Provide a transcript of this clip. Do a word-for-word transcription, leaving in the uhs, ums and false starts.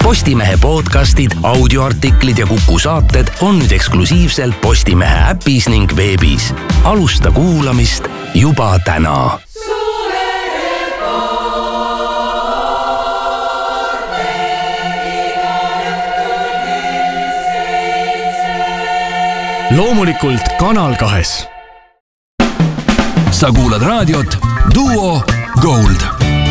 Postimehe podcastid, audioartiklid ja Kuku saated on nüüd eksklusiivselt Postimehe äpis ning veebis. Alusta kuulamist juba täna. Loomulikult Kanal kahes. Sa kuulad raadiot Duo Gold.